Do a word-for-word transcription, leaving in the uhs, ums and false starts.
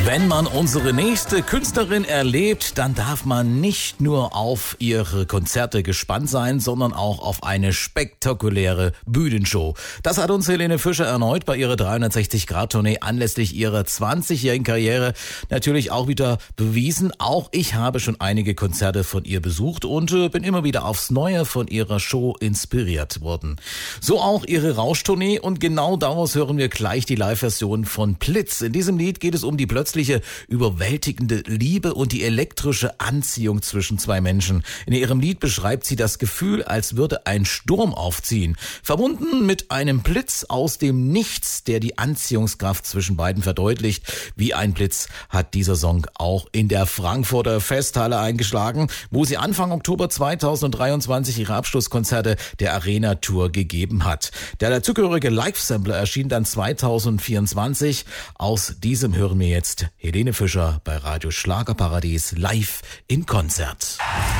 Wenn man unsere nächste Künstlerin erlebt, dann darf man nicht nur auf ihre Konzerte gespannt sein, sondern auch auf eine spektakuläre Bühnenshow. Das hat uns Helene Fischer erneut bei ihrer dreihundertsechzig Grad Tournee anlässlich ihrer zwanzigjährigen Karriere natürlich auch wieder bewiesen. Auch ich habe schon einige Konzerte von ihr besucht und äh, bin immer wieder aufs Neue von ihrer Show inspiriert worden. So auch ihre Rauschtournee, und genau daraus hören wir gleich die Live-Version von Blitz. In diesem Lied geht es um die plötzliche überwältigende Liebe und die elektrische Anziehung zwischen zwei Menschen. In ihrem Lied beschreibt sie das Gefühl, als würde ein Sturm aufziehen, verbunden mit einem Blitz aus dem Nichts, der die Anziehungskraft zwischen beiden verdeutlicht. Wie ein Blitz hat dieser Song auch in der Frankfurter Festhalle eingeschlagen, wo sie Anfang Oktober zweitausenddreiundzwanzig ihre Abschlusskonzerte der Arena Tour gegeben hat. Der dazugehörige Live-Sampler erschien dann zweitausendvierundzwanzig. Aus diesem hören wir jetzt Helene Fischer bei Radio Schlagerparadies live in Konzert.